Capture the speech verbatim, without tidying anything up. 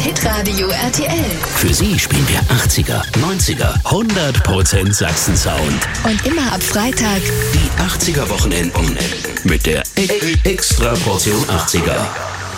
Hitradio R T L. Für Sie spielen wir achtziger, neunziger, hundert Prozent Sachsen-Sound. Und immer ab Freitag die achtziger Wochenenden mit der Extra Portion achtziger.